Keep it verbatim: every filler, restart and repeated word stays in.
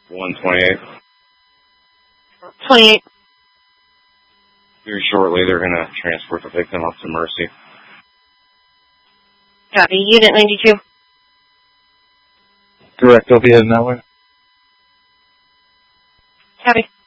one twenty-eight. twenty-eight. Very shortly, they're going to transport the victim up to Mercy. Copy. Unit ninety-two. Correct. I'll be heading that way. Copy.